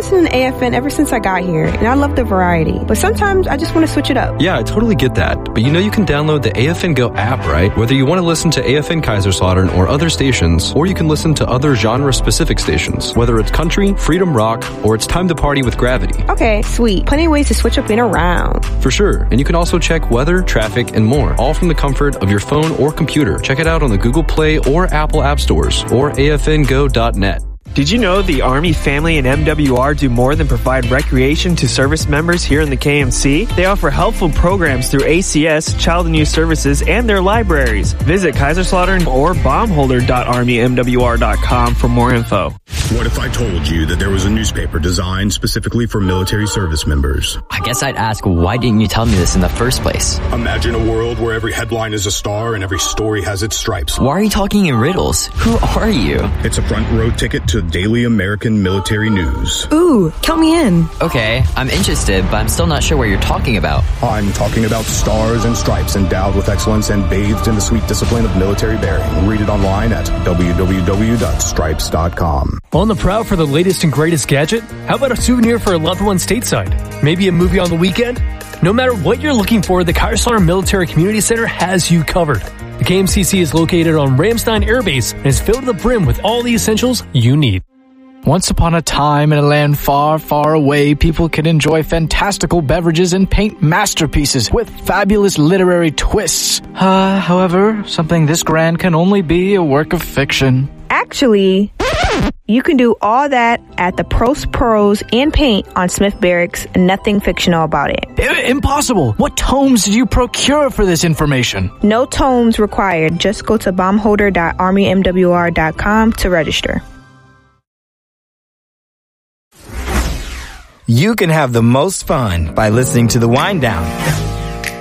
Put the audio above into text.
listening to AFN ever since I got here, and I love the variety. But sometimes I just want to switch it up. Yeah, I totally get that. But you can download the AFN Go app, right? Whether you want to listen to AFN Kaiserslautern or other stations, or you can listen to other genre-specific stations, whether it's country, freedom rock, or it's time to party with Gravity. Okay, sweet. Plenty of ways to switch up and around. For sure. And you can also check weather, traffic, and more, all from the comfort of your phone or computer. Check it out on the Google Play or Apple App Stores, or afngo.net. Did you know the Army, Family, and MWR do more than provide recreation to service members here in the KMC? They offer helpful programs through ACS, Child and Youth Services, and their libraries. Visit Kaiserslautern or bombholder.armymwr.com for more info. What if I told you that there was a newspaper designed specifically for military service members? I guess I'd ask, why didn't you tell me this in the first place? Imagine a world where every headline is a star and every story has its stripes. Why are you talking in riddles? Who are you? It's a front row ticket to Daily American Military News. Ooh, count me in. Okay, I'm interested, but I'm still not sure what you're talking about. I'm talking about stars and stripes endowed with excellence and bathed in the sweet discipline of military bearing. Read it online at www.stripes.com. On the prowl for the latest and greatest gadget? How about a souvenir for a loved one stateside? Maybe a movie on the weekend? No matter what you're looking for, the Kaiserslautern Military Community Center has you covered. The KMCC is located on Ramstein Air Base and is filled to the brim with all the essentials you need. Once upon a time in a land far, far away, people could enjoy fantastical beverages and paint masterpieces with fabulous literary twists. However, something this grand can only be a work of fiction. Actually, you can do all that at the Prost Prose and Paint on Smith Barracks. Nothing fictional about it. Impossible! What tomes did you procure for this information? No tomes required. Just go to bombholder.armymwr.com to register. You can have the most fun by listening to The Wind Down